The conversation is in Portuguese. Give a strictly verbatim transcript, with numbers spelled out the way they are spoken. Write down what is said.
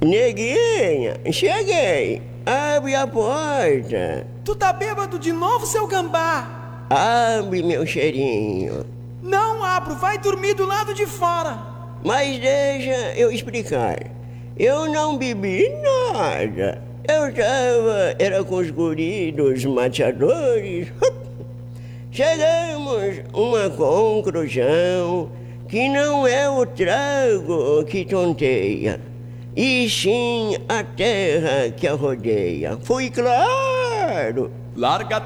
Neguinha, cheguei. Abre a porta. Tu tá bêbado de novo, seu gambá? Abre, meu cheirinho. Não abro, vai dormir do lado de fora. Mas deixa eu explicar. Eu não bebi nada. Eu tava, era com os guris dos mateadores. Chegamos a uma conclusão que não é o trago que tonteia, e sim a terra que a rodeia. Fui claro. Larga